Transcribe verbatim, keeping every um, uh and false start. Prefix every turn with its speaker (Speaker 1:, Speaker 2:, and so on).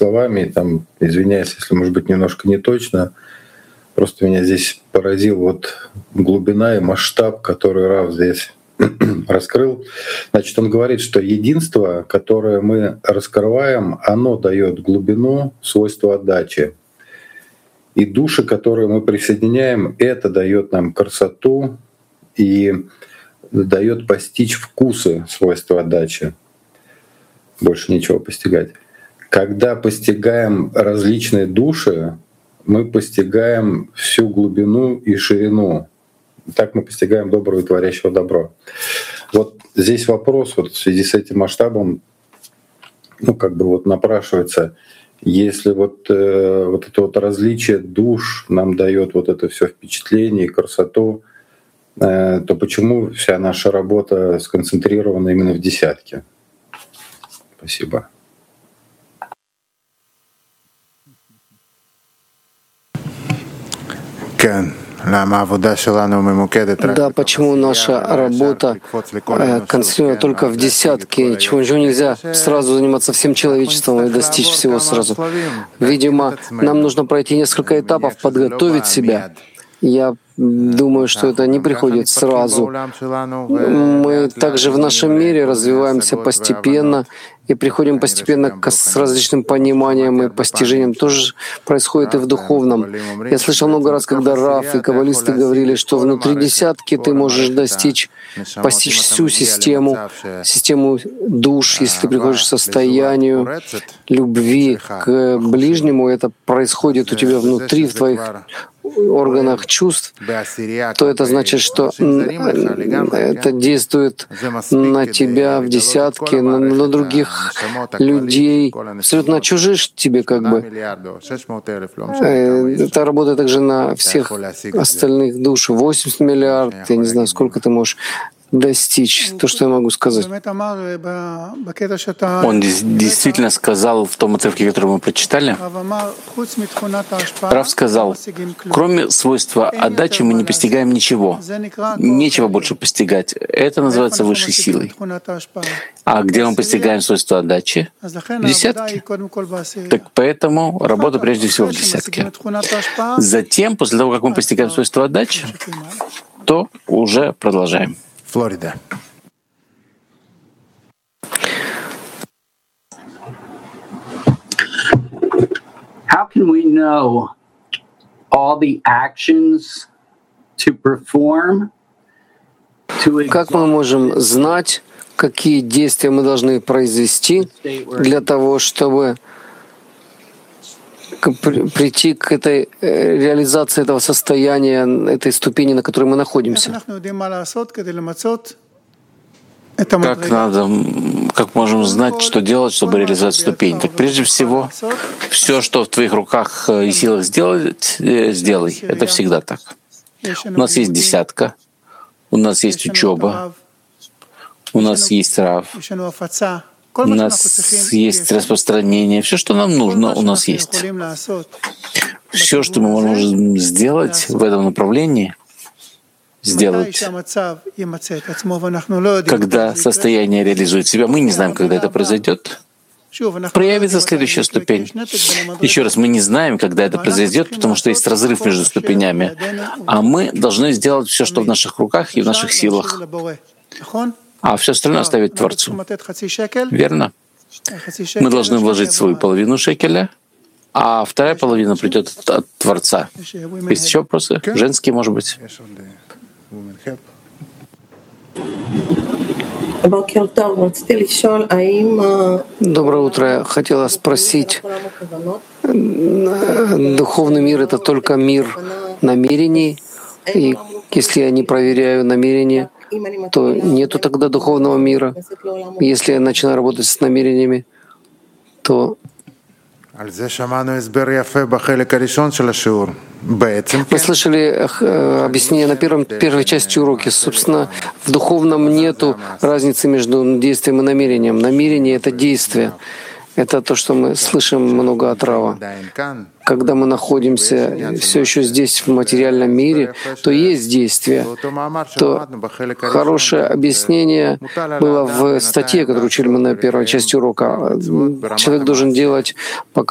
Speaker 1: словами, там, извиняюсь, если, может быть, немножко не точно, просто меня здесь поразил вот глубина и масштаб, который Рав здесь раскрыл. Значит, он говорит, что единство, которое мы раскрываем, оно дает глубину, свойства отдачи. И души, которые мы присоединяем, это дает нам красоту и дает постичь вкусы, свойства отдачи. Больше ничего постигать. Когда постигаем различные души, мы постигаем всю глубину и ширину. Так мы постигаем доброго и творящего добро. Вот здесь вопрос вот в связи с этим масштабом, ну как бы вот напрашивается, если вот, э, вот это вот различие душ нам дает вот это все впечатление и красоту, э, то почему вся наша работа сконцентрирована именно в десятке? Спасибо.
Speaker 2: Да, почему наша работа концентрирована только в десятке? Чего ничего нельзя сразу заниматься всем человечеством и достичь всего сразу? Видимо, нам нужно пройти несколько этапов, подготовить себя. Я думаю, что это не приходит сразу. Мы также в нашем мире развиваемся постепенно и приходим постепенно к различным пониманиям и постижениям. Тоже происходит и в духовном. Я слышал много раз, когда Рав и каббалисты говорили, что внутри десятки ты можешь достичь, постичь всю систему, систему душ, если ты приходишь к состоянию любви к ближнему, это происходит у тебя внутри, в твоих органах чувств, то это значит, что это действует на тебя в десятке, на, на других людей, абсолютно чужих тебе как бы. Это работает также на всех остальных душ. восемьдесят миллиардов, я не знаю, сколько ты можешь достичь, то, что я могу сказать.
Speaker 3: Он действительно сказал в том отрывке, который мы прочитали, Рав сказал, кроме свойства отдачи мы не постигаем ничего. Нечего больше постигать. Это называется высшей силой. А где мы постигаем свойства отдачи? В десятке. Так поэтому работа прежде всего в десятке. Затем, после того, как мы постигаем свойства отдачи, то уже продолжаем.
Speaker 4: Флорида.
Speaker 5: How can we know all the actions to perform?
Speaker 2: Как мы можем знать, какие действия мы должны произвести для того, чтобы прийти к этой реализации этого состояния, этой ступени, на которой мы находимся?
Speaker 3: Как надо, как можем знать, что делать, чтобы реализовать ступень? Так прежде всего, все, что в твоих руках и силах сделать, сделай. Это всегда так. У нас есть десятка, у нас есть учеба, у нас есть Рав, у нас есть распространение. Все, что нам нужно, у нас есть. Все, что мы можем сделать в этом направлении, сделать. Когда состояние реализует себя, мы не знаем, когда это произойдет. Проявится следующая ступень. Еще раз, мы не знаем, когда это произойдет, потому что есть разрыв между ступенями. А мы должны сделать все, что в наших руках и в наших силах. А все остальное оставить Творцу. Верно? Мы должны вложить свою половину шекеля, а вторая половина придет от, от Творца. Есть еще вопросы? Женские, может быть?
Speaker 2: Доброе утро. Я хотела спросить, духовный мир — это только мир намерений, и если я не проверяю намерения, то нету тогда духовного мира. Если я начинаю работать с намерениями, то мы слышали объяснение на первом, первой части урока. Собственно, в духовном нету разницы между действием и намерением. Намерение — это действие. Это то, что мы слышим много от Рава. Когда мы находимся все еще здесь, в материальном мире, то есть действие. То хорошее объяснение было в статье, которую учили мы на первой части урока. Человек должен делать, пока